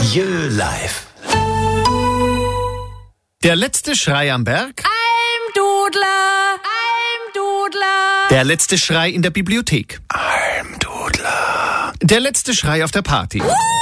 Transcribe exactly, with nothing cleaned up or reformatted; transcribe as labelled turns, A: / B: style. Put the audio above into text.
A: Jö live.
B: Der letzte Schrei am Berg.
C: Almdudler, Almdudler.
B: Der letzte Schrei in der Bibliothek.
A: Almdudler.
B: Der letzte Schrei auf der Party.